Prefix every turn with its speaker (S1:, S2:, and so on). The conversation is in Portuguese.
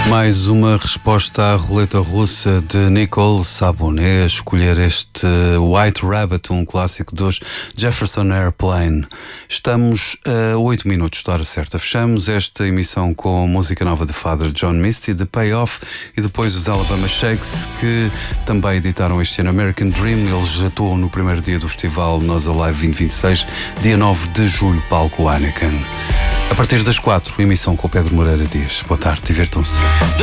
S1: Mais uma resposta à roleta russa de Nicole Sabonet, a escolher este White Rabbit, um clássico dos Jefferson Airplane. Estamos a 8 minutos da hora certa. Fechamos esta emissão com a música nova de Father John Misty, The Payoff, e depois os Alabama Shakes, que também editaram este ano American Dream. Eles atuam no primeiro dia do festival Nós Alive 2026, dia 9 de julho, palco Heineken. A partir das 4, emissão com o Pedro Moreira Dias. Boa tarde, divirtam-se.